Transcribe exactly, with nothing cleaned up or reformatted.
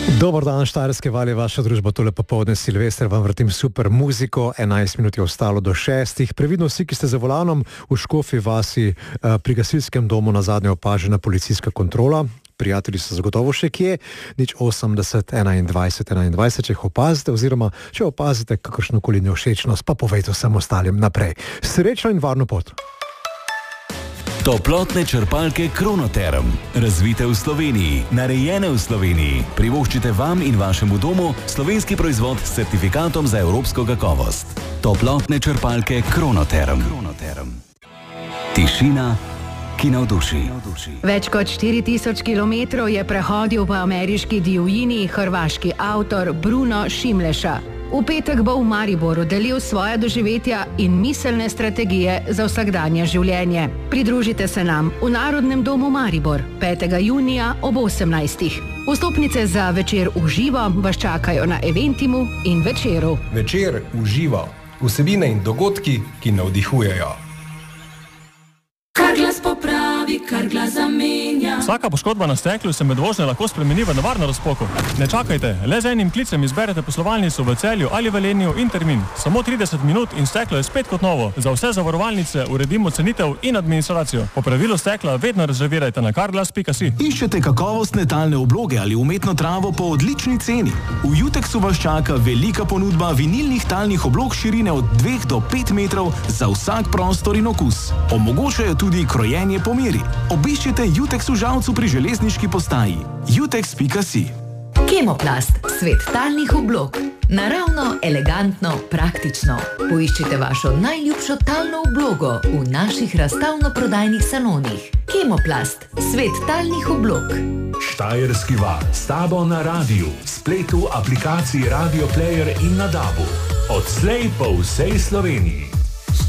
Dobar dan, Štajerske val je vaša družba, tole popoldne Silvester, vam vrtim super muziko, enajst minut je ostalo do šestih. Previdno vsi, ki ste za volanom, v Škofji vasi pri gasilskem domu na zadnje opažena policijska kontrola. Prijatelji so zagotovo še kje, nič osemdeset, enaindvajset, enaindvajset, če jih opazite, oziroma če opazite kakršnokoli nevšečnost, pa povejte vsem ostalim naprej. Srečno in varno pot! Toplotne črpalke Kronoterm. Razvite v Sloveniji, narejene v Sloveniji. Privoščite vam in vašemu domu slovenski proizvod s certifikatom za evropsko kakovost. Toplotne črpalke Kronoterm. Kronoterm. Tišina, ki navduši. Več kot štiri tisoč kilometrov je prehodil po ameriški divjini hrvaški avtor Bruno Šimleša. V petek bo v Mariboru delil svoja doživetja in miselne strategije za vsakdanje življenje. Pridružite se nam v Narodnem domu Maribor petega junija ob osemnajstih. Vstopnice za večer v živo vas čakajo na Eventimu in Večeru. Večer v živo. Vsebine in dogodki, ki navdihujejo. Kar glas popravi, kar glas zamenja. Vsaka poškodba na steklu se med vožnjo lahko spremeni v nevarno razpoko. Ne čakajte, le z enim klicem izberete poslovalnico v Celju ali Velenju in termin. Samo trideset minut in steklo je spet kot novo. Za vse zavarovalnice uredimo cenitev in administracijo. Po pravilu stekla vedno rezervirajte na carglass pika si. Iščete kakovostne talne obloge ali umetno travo po odlični ceni? V Jutexu vas čaka velika ponudba vinilnih talnih oblog širine od dveh do pet metrov za vsak prostor in okus. Omogočajo tudi krojenje po meri. Obiščite Jutex v Žalcu pri železniški postaji. jutex pika si. Kemoplast, svet talnih oblog. Naravno, elegantno, praktično. Poiščite vašo najljubšo talno oblogo v naših razstavno-prodajnih salonih. Kemoplast, svet talnih oblog. Štajerski val, s tabo na radiju, spletu, aplikaciji Radio Player in na dabu. Odslej po vsej Sloveniji.